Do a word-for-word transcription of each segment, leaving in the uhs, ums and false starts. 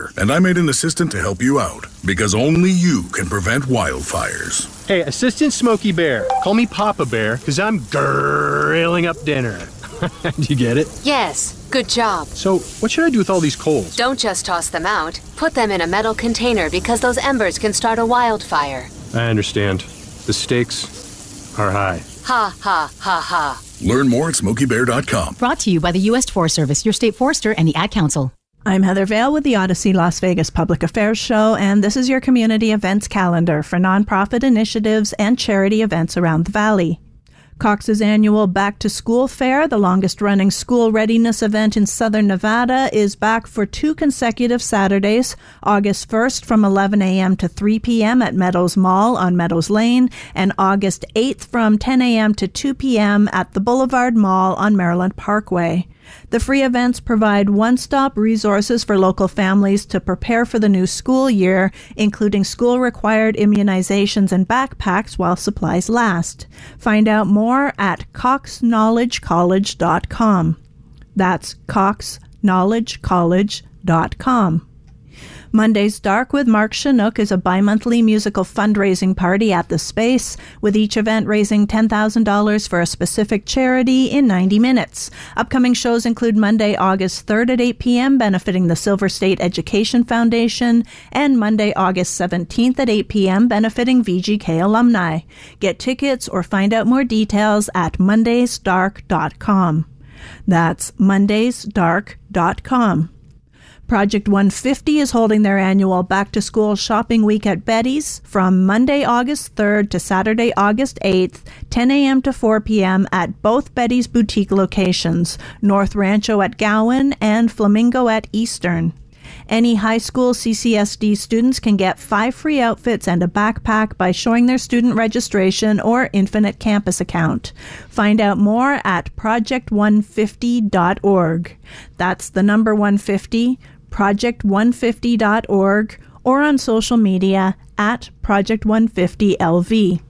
Bear, and I made an assistant to help you out, because only you can prevent wildfires. Hey, Assistant Smokey Bear. Call me Papa Bear, because I'm grilling up dinner. Do you get it? Yes. Good job. So, what should I do with all these coals? Don't just toss them out. Put them in a metal container because those embers can start a wildfire. I understand. The stakes are high. Ha, ha, ha, ha. Learn more at smokey bear dot com. Brought to you by the U S Forest Service, your state forester, and the Ad Council. I'm Heather Vale with the Odyssey Las Vegas Public Affairs Show, and this is your community events calendar for nonprofit initiatives and charity events around the Valley. Cox's annual Back to School Fair, the longest-running school readiness event in Southern Nevada, is back for two consecutive Saturdays, August first from eleven a.m. to three p.m. at Meadows Mall on Meadows Lane, and August eighth from ten a.m. to two p.m. at the Boulevard Mall on Maryland Parkway. The free events provide one-stop resources for local families to prepare for the new school year, including school-required immunizations and backpacks while supplies last. Find out more at cox knowledge college dot com. That's cox knowledge college dot com. Monday's Dark with Mark Chinook is a bi-monthly musical fundraising party at the Space, with each event raising ten thousand dollars for a specific charity in ninety minutes. Upcoming shows include Monday, August third at eight p.m., benefiting the Silver State Education Foundation, and Monday, August seventeenth at eight p.m., benefiting V G K alumni. Get tickets or find out more details at mondays dark dot com. That's mondays dark dot com. Project one fifty is holding their annual back-to-school shopping week at Betty's from Monday, August third to Saturday, August eighth, ten a.m. to four p.m. at both Betty's boutique locations, North Rancho at Gowan and Flamingo at Eastern. Any high school C C S D students can get five free outfits and a backpack by showing their student registration or Infinite Campus account. Find out more at project one fifty dot org. That's the number one fifty, project one fifty dot org, or on social media at project one fifty L V.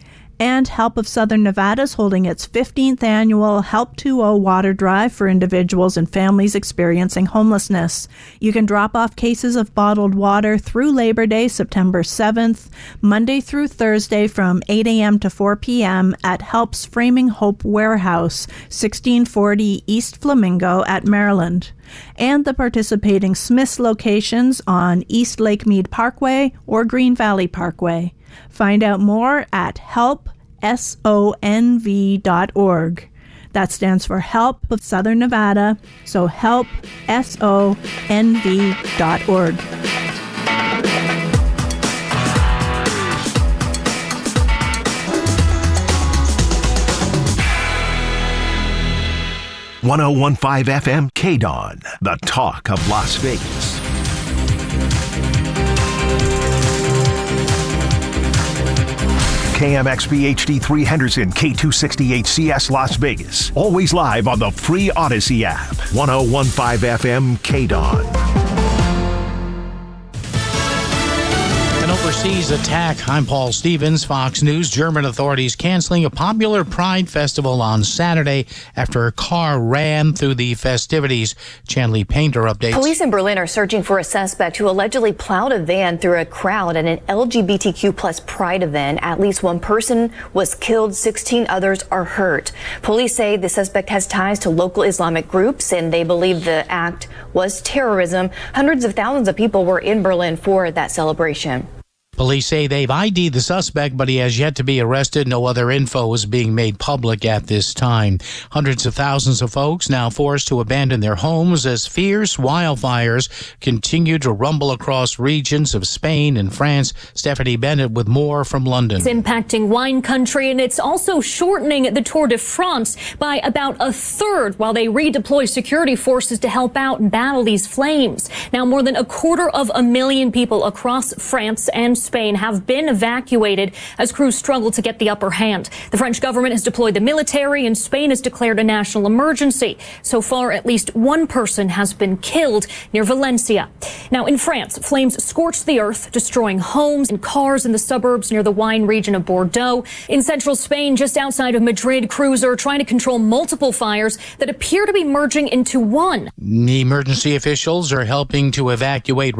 And Help of Southern Nevada is holding its fifteenth annual Help two oh Water Drive for individuals and families experiencing homelessness. You can drop off cases of bottled water through Labor Day, September seventh, Monday through Thursday from eight a.m. to four p.m. at Help's Framing Hope Warehouse, sixteen forty East Flamingo at Maryland. And the participating Smith's locations on East Lake Mead Parkway or Green Valley Parkway. Find out more at help sonv dot org. That stands for Help of Southern Nevada, so help sonv dot org. one oh one point five F M K D O N, the talk of Las Vegas. K M X B H D three Henderson, K two sixty-eight C S Las Vegas. Always live on the free Odyssey app. one oh one point five F M K D O N. An overseas attack. I'm Paul Stevens, Fox News. German authorities canceling a popular Pride festival on Saturday after a car ran through the festivities. Chanley Painter updates. Police in Berlin are searching for a suspect who allegedly plowed a van through a crowd at an L G B T Q plus Pride event. At least one person was killed, sixteen others are hurt. Police say the suspect has ties to local Islamic groups and they believe the act was terrorism. Hundreds of thousands of people were in Berlin for that celebration. Police say they've I D'd the suspect, but he has yet to be arrested. No other info is being made public at this time. Hundreds of thousands of folks now forced to abandon their homes as fierce wildfires continue to rumble across regions of Spain and France. Stephanie Bennett with more from London. It's impacting wine country, and it's also shortening the Tour de France by about a third while they redeploy security forces to help out and battle these flames. Now, more than a quarter of a million people across France and Spain have been evacuated as crews struggle to get the upper hand. The French government has deployed the military and Spain has declared a national emergency. So far, at least one person has been killed near Valencia. Now, in France, flames scorched the earth, destroying homes and cars in the suburbs near the wine region of Bordeaux. In central Spain, just outside of Madrid, crews are trying to control multiple fires that appear to be merging into one. The emergency officials are helping to evacuate